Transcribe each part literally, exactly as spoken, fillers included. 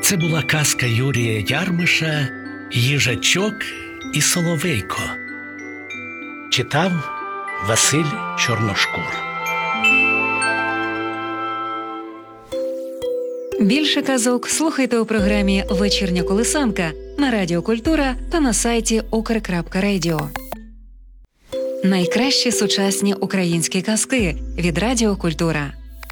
Це була казка Юрія Ярмиша «Їжачок і Соловейко». Читав Василь Чорношкур. Більше казок слухайте у програмі «Вечірня колисанка» на Радіо Культура та на сайті укр крапка радіо. Найкращі сучасні українські казки від Радіо Культура.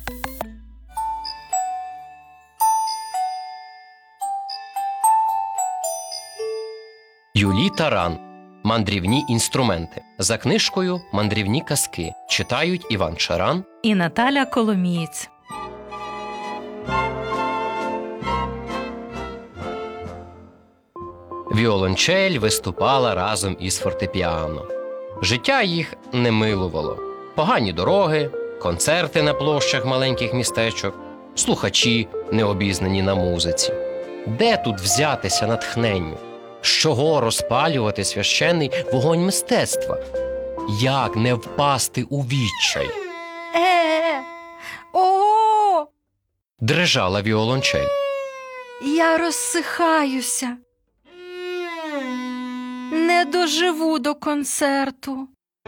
Юлій Таран. Мандрівні інструменти. За книжкою «Мандрівні казки» читають Іван Шаран і Наталя Коломієць. Віолончель виступала разом із фортепіано. Життя їх не милувало. Погані дороги, концерти на площах маленьких містечок, слухачі, необізнані на музиці. Де тут взятися натхненню? З чого розпалювати священний вогонь мистецтва? Як не впасти у відчай? Е, о! Дрижала віолончель. Я розсихаюся. Не доживу до концерту.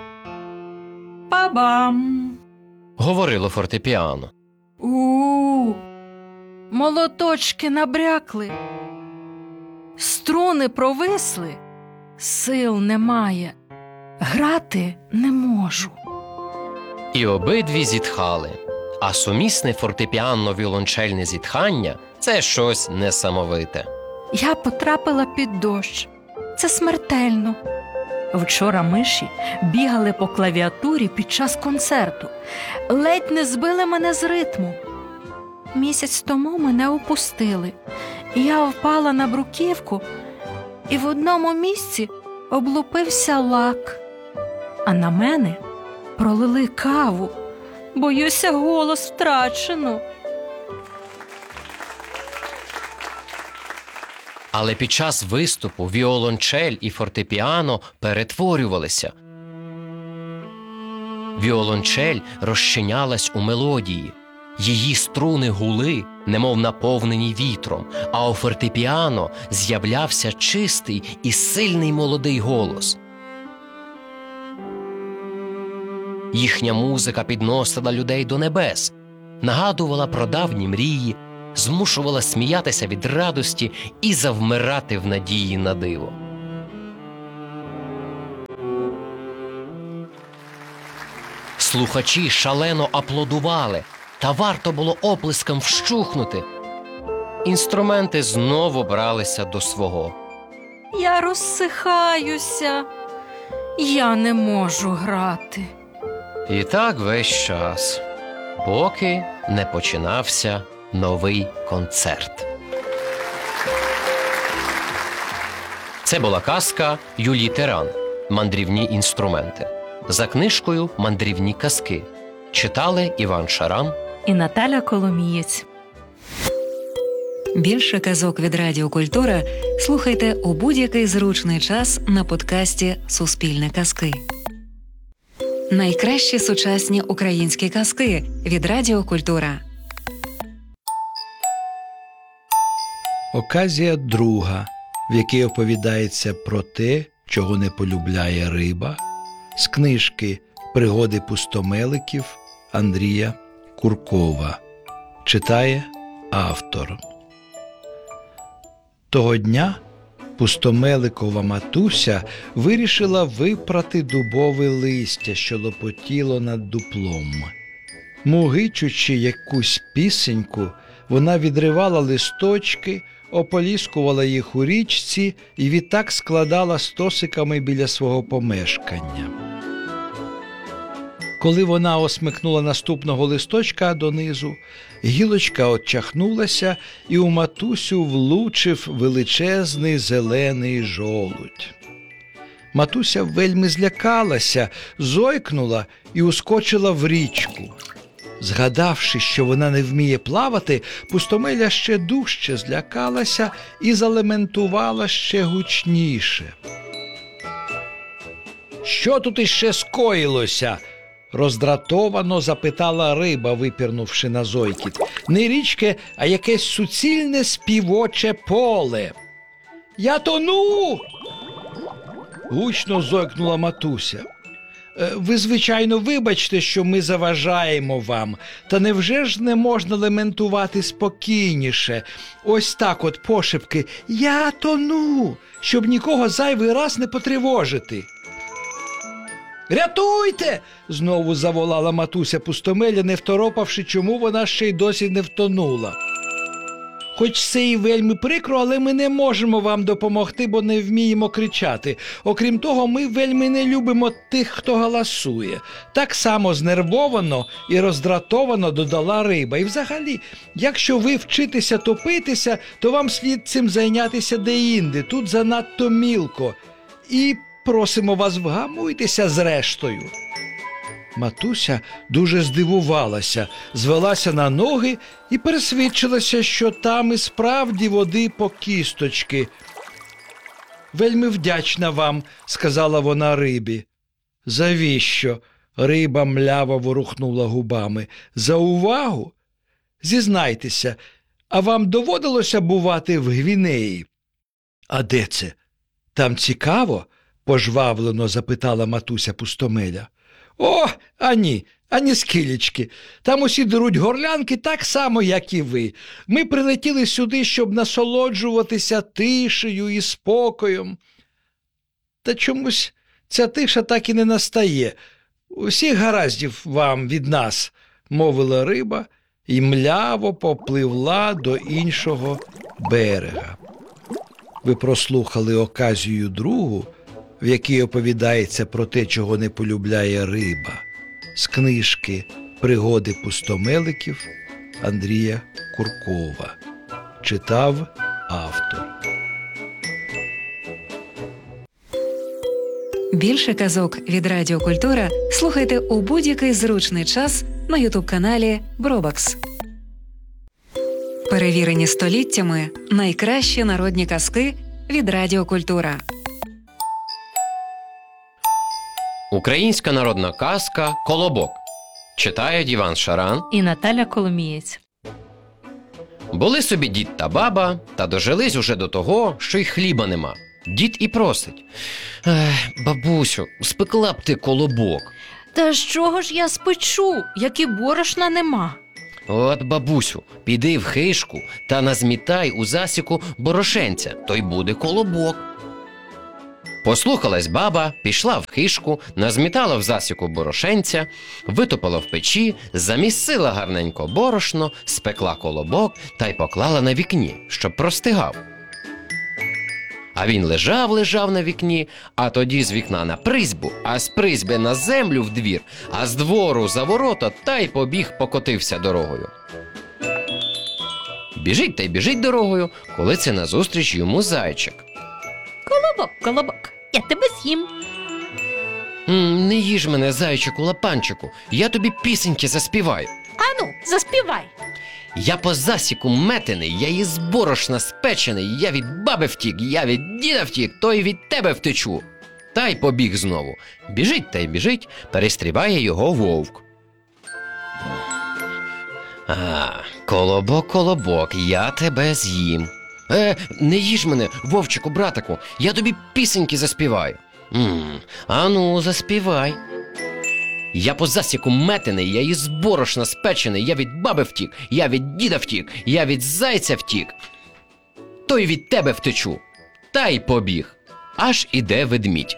Па-бам! Говорило фортепіано. У, молоточки набрякли. Струни провисли. Сил немає. Грати не можу. І обидві зітхали. А сумісне фортепіано-віолончельне зітхання – це щось несамовите. Я потрапила під дощ. Це смертельно. Вчора миші бігали по клавіатурі під час концерту. Ледь не збили мене з ритму. Місяць тому мене опустили. Я впала на бруківку, і в одному місці облупився лак. А на мене пролили каву. Боюся, голос втрачено. Але під час виступу віолончель і фортепіано перетворювалися. Віолончель розчинялась у мелодії. Її струни гули, немов наповнені вітром, а у фортепіано з'являвся чистий і сильний молодий голос. Їхня музика підносила людей до небес, нагадувала про давні мрії, змушувала сміятися від радості і завмирати в надії на диво. Слухачі шалено аплодували, та варто було оплескам вщухнути. Інструменти знову бралися до свого. Я розсихаюся. Я не можу грати. І так весь час, поки не починався новий концерт. Це була казка Юлій Таран «Мандрівні інструменти». За книжкою «Мандрівні казки» читали Іван Шаран і Наталя Коломієць. Більше казок від Радіо Культура слухайте у будь-який зручний час на подкасті «Суспільне казки». Найкращі сучасні українські казки від Радіо Культура. Оказія друга, в якій оповідається про те, чого не полюбляє риба, з книжки «Пригоди пустомеликів» Андрія Куркова. Читає автор. Того дня пустомеликова матуся вирішила випрати дубове листя, що лопотіло над дуплом. Мугичучи якусь пісеньку, вона відривала листочки, ополіскувала їх у річці і відтак складала стосиками біля свого помешкання. Коли вона осмикнула наступного листочка донизу, гілочка отчахнулася, і у матусю влучив величезний зелений жолудь. Матуся вельми злякалася, зойкнула і ускочила в річку. Згадавши, що вона не вміє плавати, пустомеля ще дужче злякалася і залементувала ще гучніше. «Що тут іще скоїлося?» – роздратовано запитала риба, випірнувши на зойкіт. Не річки, а якесь суцільне співоче поле. «Я тону!» гучно зойкнула матуся. «Ви, звичайно, вибачте, що ми заважаємо вам, та невже ж не можна лементувати спокійніше? Ось так от пошепки «Я тону!», щоб нікого зайвий раз не потривожити». «Рятуйте!» – знову заволала матуся Пустомеля, не второпавши, чому вона ще й досі не втонула. «Хоч це і вельми прикро, але ми не можемо вам допомогти, бо не вміємо кричати. Окрім того, ми вельми не любимо тих, хто галасує». Так само знервовано і роздратовано додала риба. «І взагалі, якщо ви вчитеся топитися, то вам слід цим зайнятися деінде, тут занадто мілко. І просимо вас, вгамуйтеся зрештою». Матуся дуже здивувалася, звелася на ноги і пересвідчилася, що там і справді води по кісточки. «Вельми вдячна вам», – сказала вона рибі. «Завіщо?» – риба мляво ворухнула губами. «За увагу? Зізнайтеся, а вам доводилося бувати в Гвінеї?» «А де це? Там цікаво?» – пожвавлено запитала матуся Пустомеля. «О, ані, ані скілечки. Там усі деруть горлянки так само, як і ви. Ми прилетіли сюди, щоб насолоджуватися тишею і спокоєм. Та чомусь ця тиша так і не настає. Усіх гараздів вам від нас», – мовила риба і мляво попливла до іншого берега. Ви прослухали оказію другу, в якій оповідається про те, чого не полюбляє риба, з книжки «Пригоди пустомеликів» Андрія Куркова. Читав автор. Більше казок від Радіо Культура слухайте у будь-який зручний час на ютуб-каналі Бробакс. Перевірені століттями найкращі народні казки від Радіо Культура. Українська народна казка «Колобок». Читають Іван Шаран І Наталя Коломієць. Були собі дід та баба, та дожились уже до того, що й хліба нема. Дід і просить: «Ех, бабусю, спекла б ти колобок». Та з чого ж я спечу, як і борошна нема? «От, бабусю, піди в хишку та назмітай у засіку борошенця, то й буде колобок». Послухалась баба, пішла в хишку, назмітала в засіку борошенця, витопила в печі, замісила гарненько борошно, спекла колобок та й поклала на вікні, щоб простигав. А він лежав-лежав на вікні, а тоді з вікна на призьбу, а з призьби на землю в двір, а з двору за ворота та й побіг, покотився дорогою. Біжить та й біжить дорогою, коли це назустріч йому зайчик. Колобок, колобок, я тебе з'їм. М, «Не їж мене, зайчику, лапанчику, я тобі пісеньки заспіваю». Ану, заспівай. «Я по засіку метений, я із борошна спечений, я від баби втік, я від діда втік, то й від тебе втечу». Та й побіг знову. Біжить та й біжить, перестрібає його вовк. «А, колобок, колобок, я тебе з'їм». «Е, не їж мене, вовчику, братику, я тобі пісеньки заспіваю». «М, ану, заспівай». «Я по засіку метений, я із борошна спечений, я від баби втік, я від діда втік, я від зайця втік, то й від тебе втечу». Та й побіг. Аж іде ведмідь.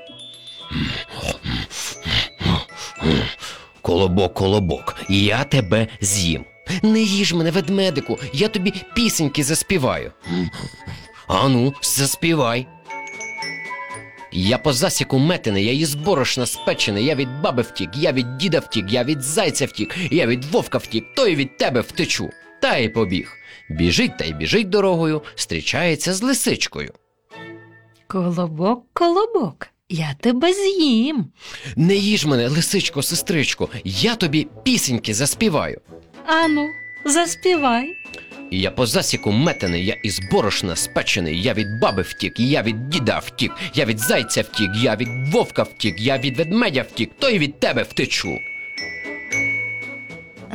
«Колобок, колобок, я тебе з'їм». «Не їж мене, ведмедику, я тобі пісеньки заспіваю». «Ану, заспівай». «Я по засіку метений, я із борошна спечений, я від баби втік, я від діда втік, я від зайця втік, я від вовка втік, то й від тебе втечу». Та й побіг. Біжить та й біжить дорогою, зустрічається з лисичкою. Колобок, колобок, я тебе з'їм. «Не їж мене, лисичко, сестричко, я тобі пісеньки заспіваю». Ану, заспівай. «Я по засіку метений, я із борошна спечений, я від баби втік, я від діда втік, я від зайця втік, я від вовка втік, я від ведмедя втік, то й від тебе втечу».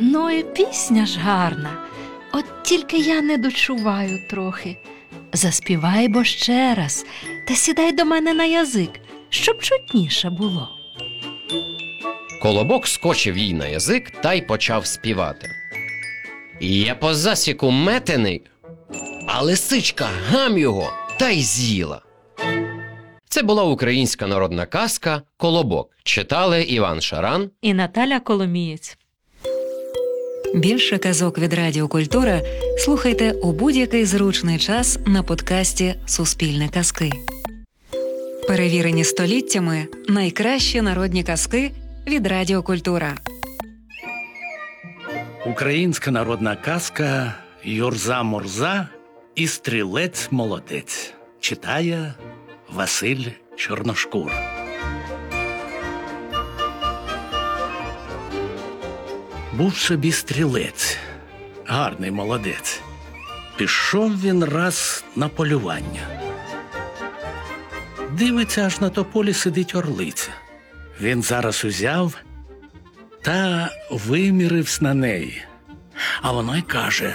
Ну і пісня ж гарна. От тільки я не дочуваю трохи. Заспівай бо ще раз, та сідай до мене на язик, щоб чутніше було. Колобок скочив їй на язик та й почав співати. Я по засіку метений, а лисичка гам його та й з'їла. Це була українська народна казка «Колобок». Читали Іван Шаран І Наталя Коломієць. Більше казок від Радіо Культура слухайте у будь-який зручний час на подкасті «Суспільне казки». Перевірені століттями найкращі народні казки від Радіо Культура. Українська народна казка «Юрза-мурза» і «Стрілець-молодець». Читає Василь Чорношкур. Був собі стрілець, гарний молодець. Пішов він раз на полювання. Дивиться, аж на тополі сидить орлиця. Він зараз узяв та вимірився на неї. А вона й каже: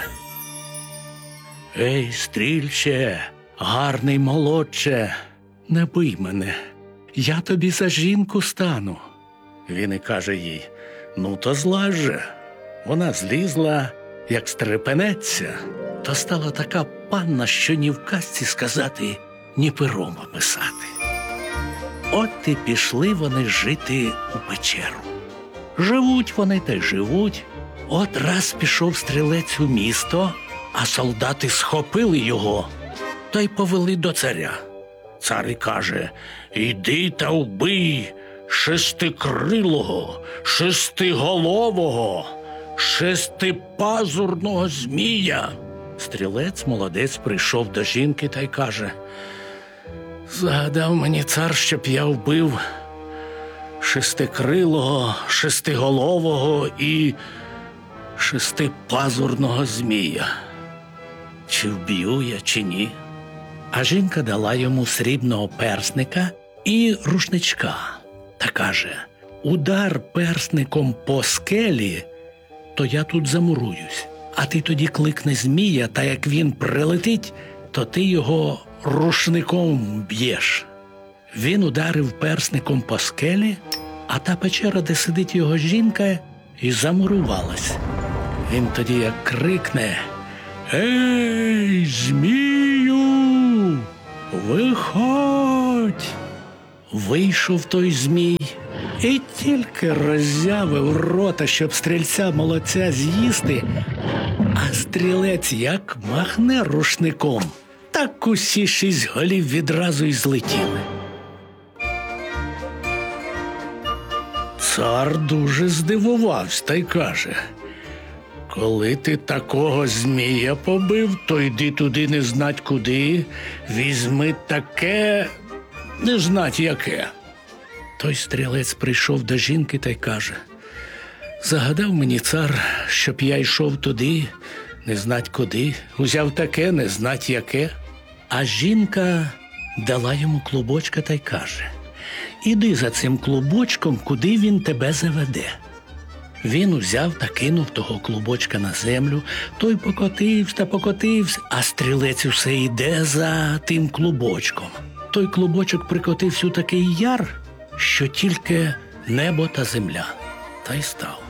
«Ей, стрільче, гарний молодче, не бий мене, я тобі за жінку стану». Він і каже їй: «Ну, то зла же». Вона злізла, як стрепенеться, то стала така панна, що ні в казці сказати, ні пером описати. От і пішли вони жити у печеру. Живуть вони та й живуть. От раз пішов стрілець у місто, а солдати схопили його та й повели до царя. Цар і каже: «Іди та вбий шестикрилого, шестиголового, шестипазурного змія». Стрілець молодець прийшов до жінки та й каже: «Загадав мені цар, щоб я вбив шестикрилого, шестиголового і шестипазурного змія. Чи вб'ю я, чи ні?» А жінка дала йому срібного персника і рушничка та каже: «Удар персником по скелі, то я тут замуруюсь, а ти тоді кликни змія, та як він прилетить, то ти його рушником б'єш». Він ударив персником по скелі, а та печера, де сидить його жінка, і замурувалась. Він тоді як крикне: «Ей, змію, виходь!» Вийшов той змій і тільки роззявив рота, щоб стрільця-молодця з'їсти, а стрілець як махне рушником, так усі шість голів відразу й злетіли. Цар дуже здивувався та й каже: «Коли ти такого змія побив, то йди туди не знать куди, візьми таке не знать яке». Той стрілець прийшов до жінки та й каже: «Загадав мені цар, щоб я йшов туди, не знать куди, узяв таке, не знать яке». А жінка дала йому клубочка та й каже: «Іди за цим клубочком, куди він тебе заведе». Він узяв та кинув того клубочка на землю, той покотився та покотився, а стрілець усе йде за тим клубочком. Той клубочок прикотився у такий яр, що тільки небо та земля, та й став.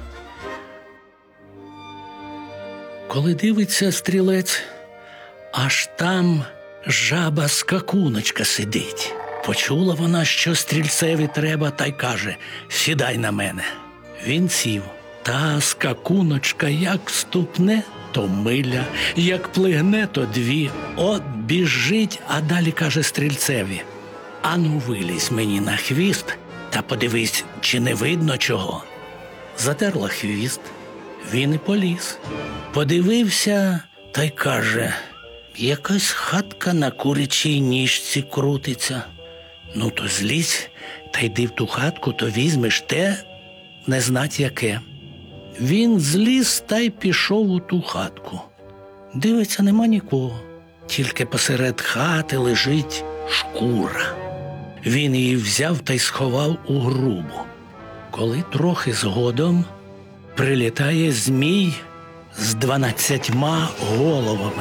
Коли дивиться стрілець, аж там жаба-скакуночка сидить. Почула вона, що стрільцеві треба, та й каже: «Сідай на мене». Він сів. Та скакуночка як ступне, то миля, як плигне, то дві. От біжить, а далі каже стрільцеві: «Ану, вилізь мені на хвіст та подивись, чи не видно чого». Затерла хвіст, він і поліз. Подивився та й каже: «Якась хатка на курячій ніжці крутиться». «Ну, то злізь та йди в ту хатку, то візьмеш те, не знать яке». Він зліз та й пішов у ту хатку. Дивиться, нема нікого, тільки посеред хати лежить шкура. Він її взяв та й сховав у грубу. Коли трохи згодом прилітає змій з дванадцятьма головами.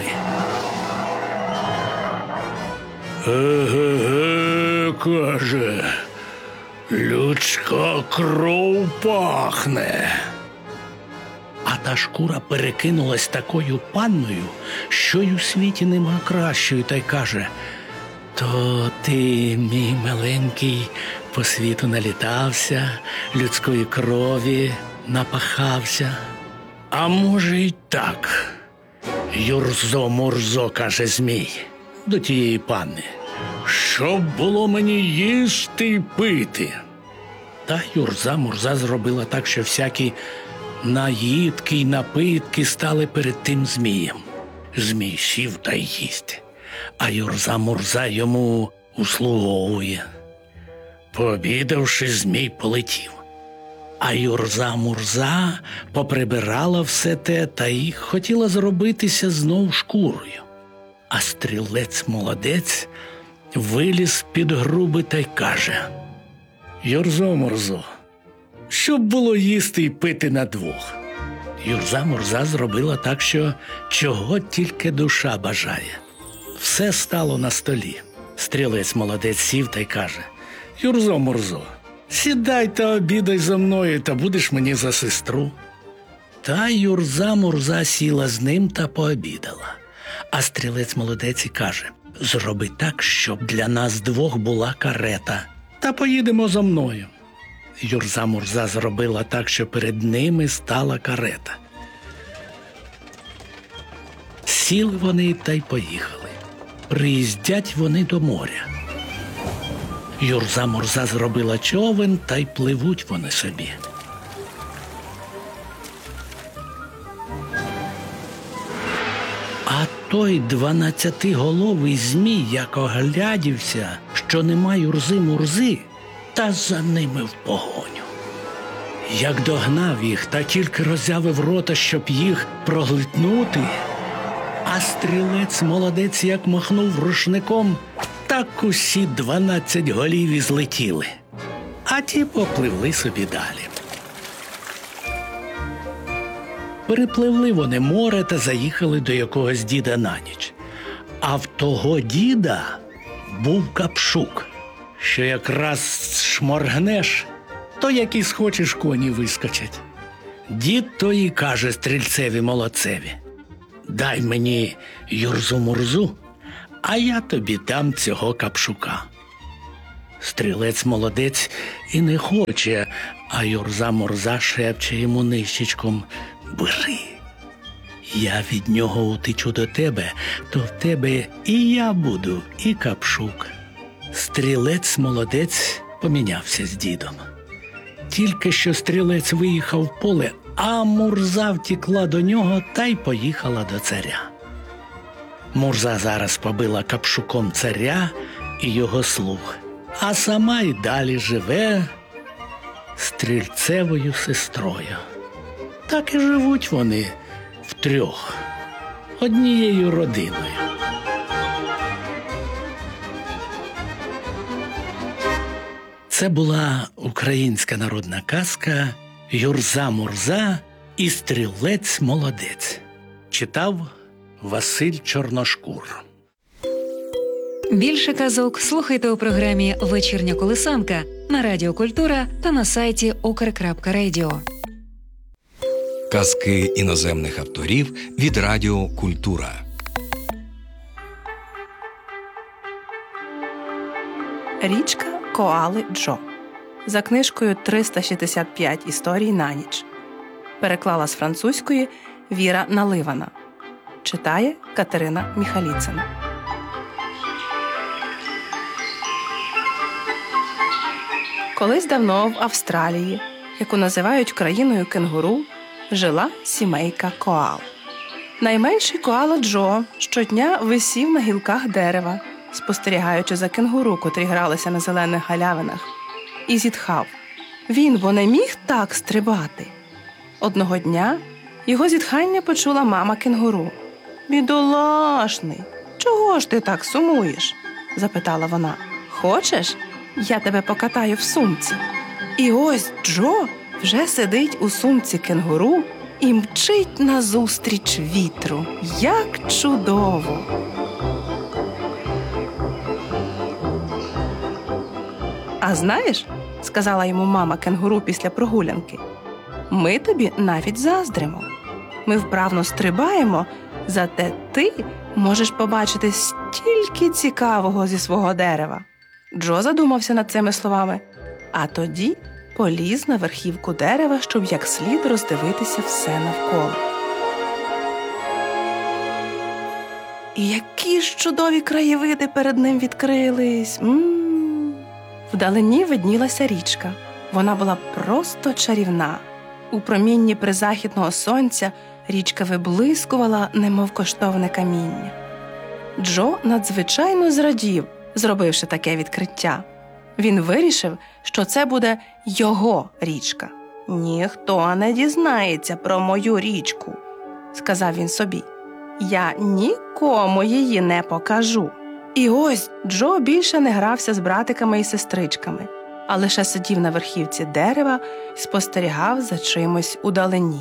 «Еге-ге, – каже, – людська кров пахне». А та шкура перекинулась такою панною, що й у світі нема кращої, та й каже: «То ти, мій миленький, по світу налітався, людської крові напахався». «А може й так, Юрзо-Мурзо, – каже змій до тієї панни, – щоб було мені їсти й пити». Та Юрза-Мурза зробила так, що всякі наїдки й напитки стали перед тим змієм. Змій сів та й їсть, а Юрза-Мурза йому услуговує. Пообідавши, змій полетів. А Юрза-Мурза поприбирала все те та й хотіла зробитися знов шкурою. А стрілець-молодець виліз під груби та й каже: «Юрзо-Мурзо, щоб було їсти й пити на двох». Юрза-Мурза зробила так, що чого тільки душа бажає. Все стало на столі. Стрілець-молодець сів та й каже: «Юрзо-Мурзо, сідай та обідай зо мною, та будеш мені за сестру». Та Юрза-Мурза сіла з ним та пообідала. А стрілець-молодець і каже: «Зроби так, щоб для нас двох була карета, та поїдемо зо мною». Юрза-Мурза зробила так, що перед ними стала карета. Сіли вони та й поїхали. Приїздять вони до моря. Юрза-Мурза зробила човен, та й пливуть вони собі. А той дванадцятиголовий змій, як оглядівся, що нема Юрзи-Мурзи, та за ними в погоню. Як догнав їх, та тільки роззявив рота, щоб їх проглитнути, а стрілець-молодець як махнув рушником, так усі дванадцять голів і злетіли, а ті попливли собі далі. Перепливли вони море та заїхали до якогось діда на ніч. А в того діда був капшук, що якраз шморгнеш, то які схочеш коні вискочать. Дід то і каже стрільцеві-молодцеві: «Дай мені Юрзу-Мурзу, а я тобі дам цього капшука». Стрілець-молодець і не хоче, а Юрза-Мурза шепче йому нищечком: «Бери, я від нього утечу до тебе, то в тебе і я буду, і капшук». Стрілець-молодець помінявся з дідом. Тільки що стрілець виїхав в поле, а Мурза втікла до нього та й поїхала до царя. Мурза зараз побила капшуком царя і його слуг, а сама й далі живе стрільцевою сестрою. Так і живуть вони втрьох, однією родиною. Це була українська народна казка «Юрза-Мурза і стрілець-молодець». Читав Василь Чорношкур. Більше казок слухайте у програмі «Вечірня колисанка» на Радіо Культура та на сайті укр крапка радіо. Казки іноземних авторів від Радіо Культура. Річка Коали Джо. За книжкою триста шістдесят п'ять історій на ніч. Переклала з французької Віра Наливана. Читає Катерина Міхаліцина. Колись давно в Австралії, яку називають країною кенгуру, жила сімейка коал. Найменший коала Джо щодня висів на гілках дерева, спостерігаючи за кенгуру, котрі гралися на зелених галявинах, і зітхав. Він бо не міг так стрибати. Одного дня його зітхання почула мама кенгуру. «Бідолашний, чого ж ти так сумуєш?» – запитала вона. «Хочеш, я тебе покатаю в сумці?» І ось Джо вже сидить у сумці кенгуру і мчить назустріч вітру. Як чудово! «А знаєш, – сказала йому мама кенгуру після прогулянки, – ми тобі навіть заздримо. Ми вправно стрибаємо, зате ти можеш побачити стільки цікавого зі свого дерева». Джо задумався над цими словами, а тоді поліз на верхівку дерева, щоб як слід роздивитися все навколо. І які ж чудові краєвиди перед ним відкрились! М-м-м. Вдалині виднілася річка. Вона була просто чарівна. У промінні призахідного сонця річка виблискувала, немов коштовне каміння. Джо надзвичайно зрадів, зробивши таке відкриття. Він вирішив, що це буде його річка. «Ніхто не дізнається про мою річку», – сказав він собі. «Я нікому її не покажу». І ось Джо більше не грався з братиками і сестричками, а лише сидів на верхівці дерева і спостерігав за чимось удалині.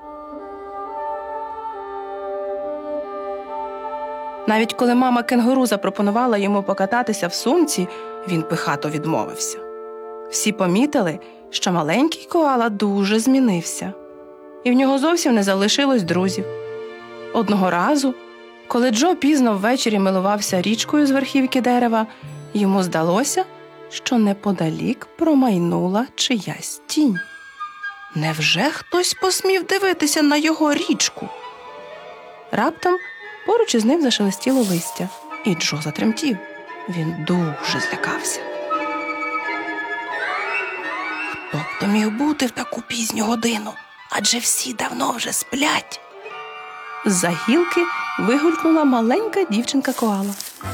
Навіть коли мама кенгуру запропонувала йому покататися в сумці, він пихато відмовився. Всі помітили, що маленький коала дуже змінився, і в нього зовсім не залишилось друзів. Одного разу, коли Джо пізно ввечері милувався річкою з верхівки дерева, йому здалося, що неподалік промайнула чиясь тінь. Невже хтось посмів дивитися на його річку? Раптом поруч із ним зашелестіло листя, і Джо затремтів. Він дуже злякався. Хто б то міг бути в таку пізню годину? Адже всі давно вже сплять. З-за гілки вигулькнула маленька дівчинка-коала.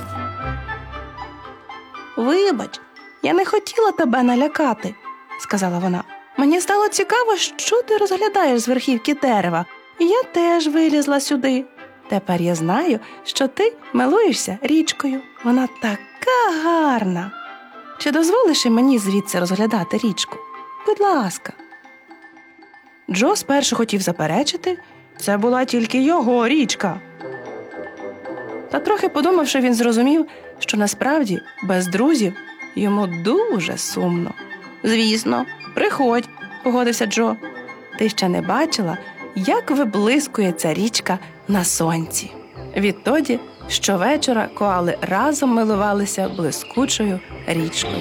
«Вибач, я не хотіла тебе налякати», – сказала вона. «Мені стало цікаво, що ти розглядаєш з верхівки дерева. Я теж вилізла сюди. Тепер я знаю, що ти милуєшся річкою. Вона така гарна. Чи дозволиш і мені звідси розглядати річку? Будь ласка». Джо спершу хотів заперечити, це була тільки його річка. Та трохи подумавши, він зрозумів, що насправді без друзів йому дуже сумно. «Звісно, приходь», – погодився Джо. «Ти ще не бачила, як виблискує ця річка на сонці». Відтоді щовечора коали разом милувалися блискучою річкою.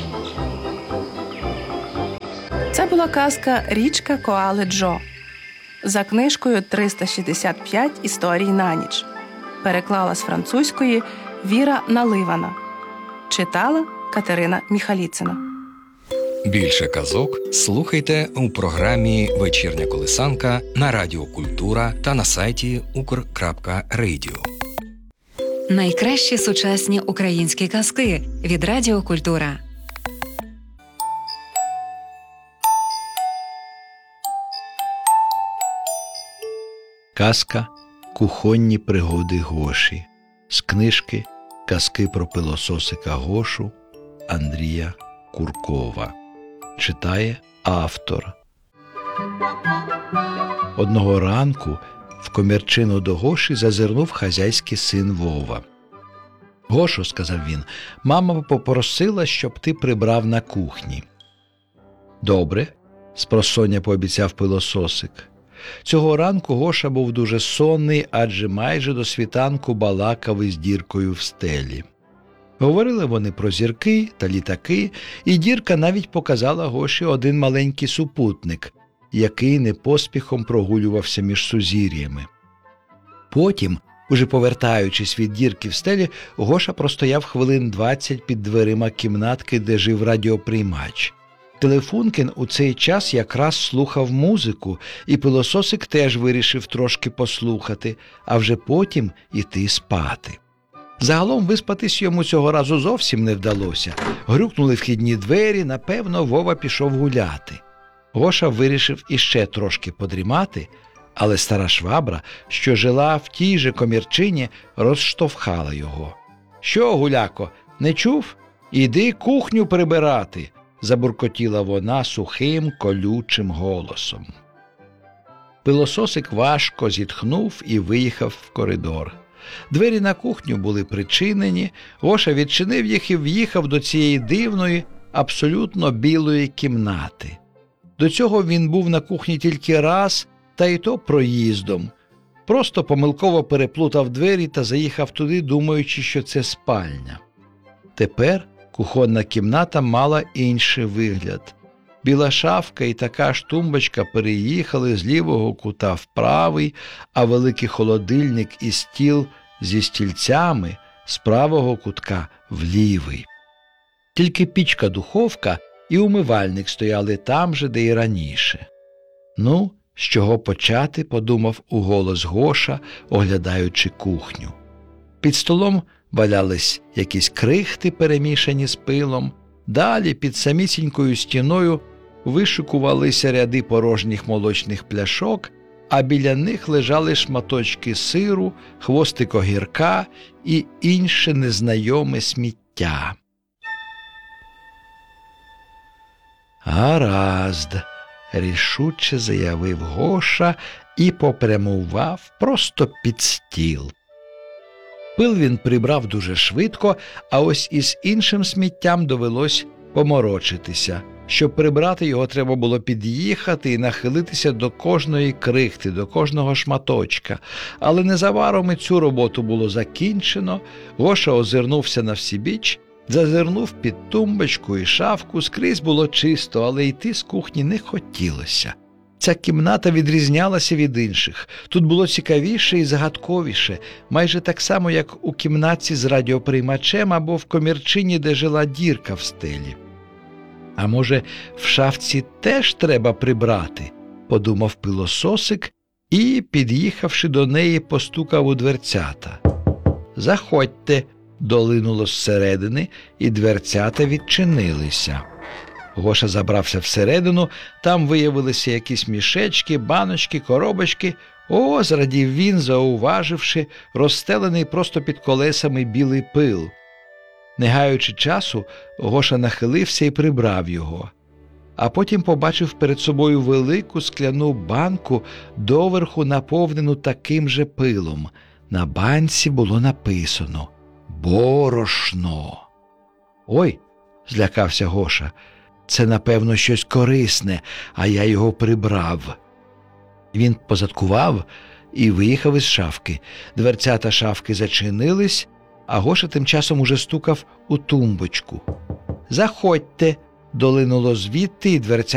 Це була казка «Річка коали Джо» за книжкою триста шістдесят п'ять історій на ніч. Переклала з французької Віра Наливана. Читала Катерина Міхаліцина. Більше казок слухайте у програмі «Вечірня колисанка» на Радіо Культура та на сайті укр крапка радіо. Найкращі сучасні українські казки від Радіо Культура. Казка «Кухонні пригоди Гоші» з книжки «Казки про пилососика Гошу» Андрія Куркова. Читає автор. Одного ранку в комірчину до Гоші зазирнув хазяйський син Вова. «Гошо, – сказав він, – мама попросила, щоб ти прибрав на кухні». «Добре», – спросоння пообіцяв пилососик. Цього ранку Гоша був дуже сонний, адже майже до світанку балакав із діркою в стелі. Говорили вони про зірки та літаки, і дірка навіть показала Гоші один маленький супутник, який непоспіхом прогулювався між сузір'ями. Потім, уже повертаючись від дірки в стелі, Гоша простояв хвилин двадцять під дверима кімнатки, де жив радіоприймач. Телефункін у цей час якраз слухав музику, і пилососик теж вирішив трошки послухати, а вже потім іти спати. Загалом виспатись йому цього разу зовсім не вдалося. Грюкнули вхідні двері, напевно, Вова пішов гуляти. Гоша вирішив іще трошки подрімати, але стара швабра, що жила в тій же комірчині, розштовхала його. «Що, гуляко, не чув? Іди кухню прибирати!» забуркотіла вона сухим, колючим голосом. Пилососик важко зітхнув і виїхав в коридор. Двері на кухню були причинені, Гоша відчинив їх і в'їхав до цієї дивної, абсолютно білої кімнати. До цього він був на кухні тільки раз, та й то проїздом. Просто помилково переплутав двері та заїхав туди, думаючи, що це спальня. Тепер кухонна кімната мала інший вигляд. Біла шафка і така ж тумбочка переїхали з лівого кута в правий, а великий холодильник і стіл зі стільцями з правого кутка в лівий. Тільки пічка-духовка і умивальник стояли там же, де й раніше. «Ну, з чого почати?» – подумав уголос Гоша, оглядаючи кухню. Під столом валялись якісь крихти, перемішані з пилом. Далі під самісінькою стіною вишикувалися ряди порожніх молочних пляшок, а біля них лежали шматочки сиру, хвостик огірка і інше незнайоме сміття. «Гаразд», – рішуче заявив Гоша і попрямував просто під стіл. Пил він прибрав дуже швидко, а ось із іншим сміттям довелось поморочитися. Щоб прибрати його, треба було під'їхати і нахилитися до кожної крихти, до кожного шматочка. Але незабаром і цю роботу було закінчено. Гоша озирнувся навсібіч, зазирнув під тумбочку і шафку, скрізь було чисто, але йти з кухні не хотілося. Ця кімната відрізнялася від інших. Тут було цікавіше і загадковіше, майже так само, як у кімнатці з радіоприймачем або в комірчині, де жила дірка в стелі. «А може, в шафці теж треба прибрати?» – подумав пилососик і, під'їхавши до неї, постукав у дверцята. «Заходьте!» – долинуло зсередини, і дверцята відчинилися. Гоша забрався всередину, там виявилися якісь мішечки, баночки, коробочки. О, зрадів він, зауваживши розстелений просто під колесами білий пил. Не гаючи часу, Гоша нахилився і прибрав його. А потім побачив перед собою велику скляну банку, доверху наповнену таким же пилом. На банці було написано «Борошно». «Ой!» – злякався Гоша. «Це, напевно, щось корисне, а я його прибрав». Він позадкував і виїхав із шафки. Дверцята шафки зачинились, а Гоша тим часом уже стукав у тумбочку. «Заходьте!» – долинуло звідти, і дверцята